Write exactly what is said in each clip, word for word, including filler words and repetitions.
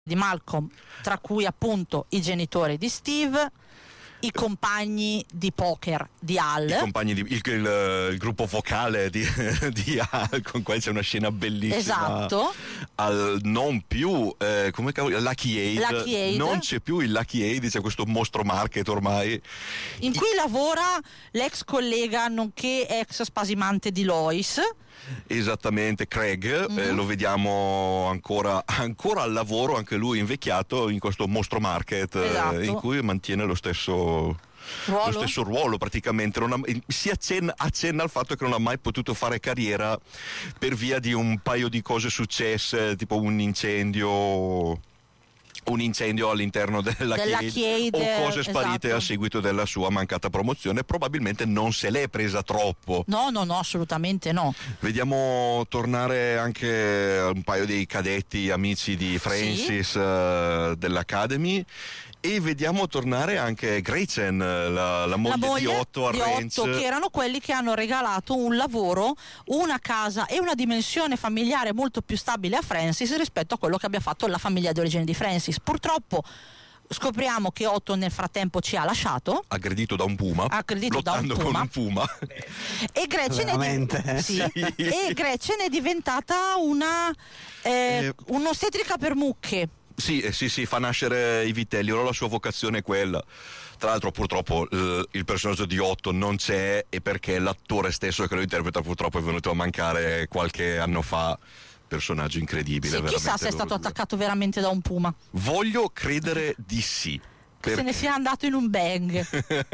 di Malcolm, tra cui appunto i genitori di Steve, i compagni di poker di Al, i compagni di, il, il, il gruppo vocale di, di Al, con cui c'è una scena bellissima. Esatto. Al non più eh, come cavolo, Lucky Aid. Lucky Aid non c'è più il Lucky Aid, c'è questo mostro market ormai in cui I... lavora l'ex collega nonché ex spasimante di Lois. Esattamente, Craig, mm-hmm. eh, lo vediamo ancora, ancora al lavoro, anche lui invecchiato in questo mostro market, esatto. eh, in cui mantiene lo stesso ruolo, lo stesso ruolo praticamente. Non ha, si accenna, accenna al fatto che non ha mai potuto fare carriera per via di un paio di cose successe, tipo un incendio un incendio all'interno della Chiade o cose sparite, esatto, a seguito della sua mancata promozione. Probabilmente non se l'è presa troppo. No, no, no, assolutamente no. Vediamo tornare anche un paio dei cadetti amici di Francis, sì, uh, dell'Academy. E vediamo tornare anche Gretchen, la, la moglie, la moglie di Otto a Ranch, che erano quelli che hanno regalato un lavoro, una casa e una dimensione familiare molto più stabile a Francis rispetto a quello che abbia fatto la famiglia di origine di Francis. Purtroppo scopriamo che Otto nel frattempo ci ha lasciato, aggredito da un puma, aggredito da un puma. con un puma. E Gretchen, è, di... sì. Sì. E Gretchen è diventata una eh, eh... un'ostetrica per mucche. Sì, sì, sì, fa nascere i vitelli, ora la sua vocazione è quella. Tra l'altro purtroppo eh, il personaggio di Otto non c'è, e perché l'attore stesso che lo interpreta purtroppo è venuto a mancare qualche anno fa. Personaggio incredibile. Sì, chissà se è stato attaccato veramente da un puma. Voglio credere di sì. Che se ne sia andato in un bang.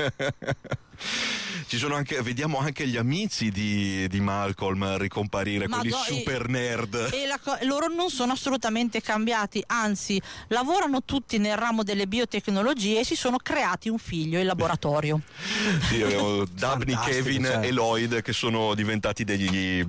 Ci sono anche, vediamo anche gli amici di, di Malcolm ricomparire, Ma quelli no, super e, nerd. E la, loro non sono assolutamente cambiati, anzi lavorano tutti nel ramo delle biotecnologie e si sono creati un figlio in laboratorio. Sì, abbiamo Dabney, Kevin, cioè, e Lloyd, che sono diventati degli...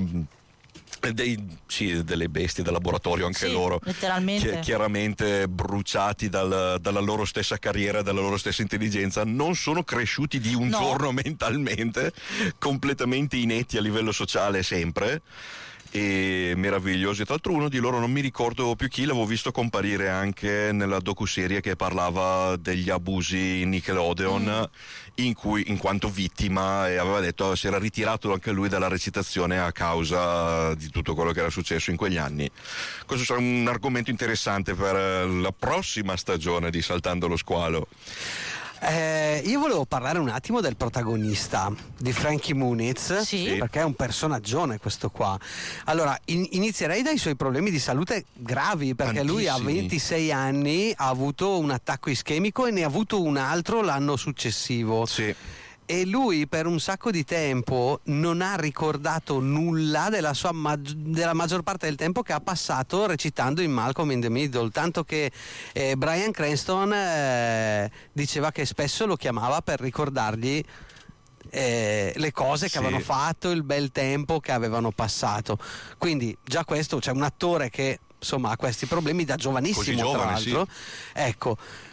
Dei, sì, delle bestie da laboratorio anche sì, loro, letteralmente. Chi, chiaramente bruciati dal, dalla loro stessa carriera, dalla loro stessa intelligenza. Non sono cresciuti di un no. giorno mentalmente, completamente inetti a livello sociale sempre, e meravigliosi. Tra l'altro uno di loro, non mi ricordo più chi, l'avevo visto comparire anche nella docuserie che parlava degli abusi in Nickelodeon, mm. in cui, in quanto vittima, e aveva detto si era ritirato anche lui dalla recitazione a causa di tutto quello che era successo in quegli anni. Questo sarà un argomento interessante per la prossima stagione di Saltando lo Squalo. Eh, io volevo parlare un attimo del protagonista, di Frankie Muniz, sì. perché è un personaggione questo qua. Allora, in, inizierei dai suoi problemi di salute gravi, perché Tantissimi. lui a ventisei anni ha avuto un attacco ischemico e ne ha avuto un altro l'anno successivo. Sì. E lui per un sacco di tempo non ha ricordato nulla della sua maggi- della maggior parte del tempo che ha passato recitando in Malcolm in the Middle, tanto che eh, Bryan Cranston eh, diceva che spesso lo chiamava per ricordargli eh, le cose che sì. avevano fatto, il bel tempo che avevano passato. Quindi già questo, c'è un attore che insomma ha questi problemi da giovanissimo, giovane, tra l'altro, sì. ecco,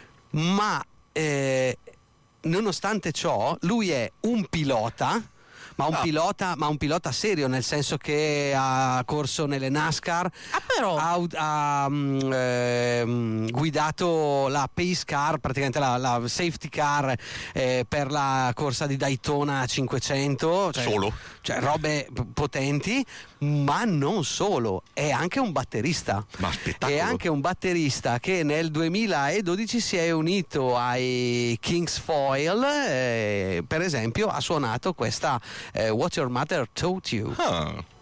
ma eh, nonostante ciò, lui è un pilota, ma un, ah. pilota, ma un pilota serio, nel senso che ha corso nelle NASCAR, ah, però. ha, ha um, eh, guidato la pace car, praticamente la, la safety car eh, per la corsa di Daytona cinquecento, cioè, solo, cioè robe potenti. Ma non solo, è anche un batterista. Ma spettacolo. È anche un batterista che nel duemiladodici si è unito ai King's Foil, eh, per esempio ha suonato questa eh, What Your Mother Taught You. Ah.